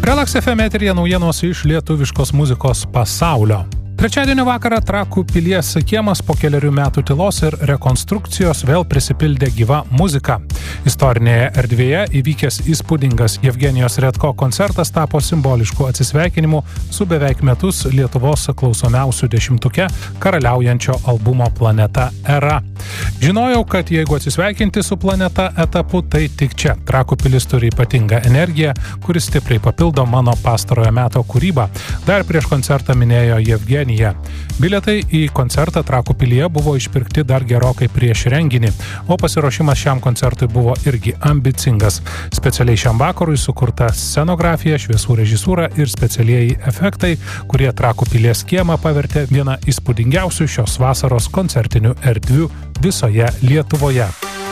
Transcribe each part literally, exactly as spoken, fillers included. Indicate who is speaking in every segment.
Speaker 1: Relax F M eteryje naujienos iš lietuviškos muzikos pasaulio. Trečiadienio vakarą Trakų pilies kiemas po keliarių metų tylos ir rekonstrukcijos vėl prisipildė gyva muzika. Istorinėje erdvėje įvykęs įspūdingas Jevgenijos Redko koncertas tapo simbolišku atsisveikinimu su beveik metus Lietuvos klausomiausių dešimtuke karaliaujančio albumo Planeta era. Žinojau, kad jeigu atsisveikinti su Planeta etapu, tai tik čia. Trakų pilis turi ypatingą energiją, kuris stipriai papildo mano pastarojo meto kūrybą. Dar prieš koncertą minėjo Jevgenija. Bilietai į koncertą Trakų pilyje buvo išpirkti dar gerokai prieš renginį, o pasiruošimas šiam koncertui buvo irgi ambicingas. Specialiai šiam vakarui sukurta scenografija, šviesų režisūra ir specialieji efektai, kurie Trakų pilies kiemą pavertė vieną įspūdingiausių šios vasaros koncertinių erdvių visoje Lietuvoje.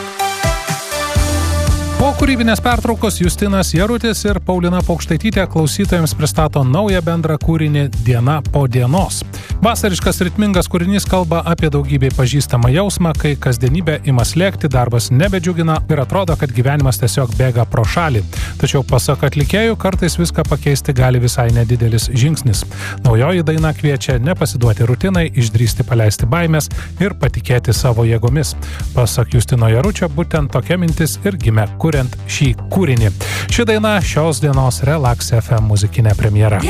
Speaker 1: Po kūrybinės pertraukos Justinas Jarutis ir Paulina Paukštaitytė klausytojams pristato naują bendrą kūrinį Diena po dienos. Vasariškas ritmingas kūrinys kalba apie daugybę pažįstamą jausmą, kai kasdienybė ima slėgti, darbas nebedžiugina ir atrodo, kad gyvenimas tiesiog bėga pro šalį. Tačiau pasak atlikėjų, kartais viską pakeisti gali visai nedidelis žingsnis. Naujoji daina kviečia nepasiduoti rutinai, išdrįsti paleisti baimės ir patikėti savo jėgomis. Pasak Justino Jaručio, būtent tokia mintis ir gimė kuriant šį kūrinį. Ši daina šios dienos Relax F M muzikinė premjera.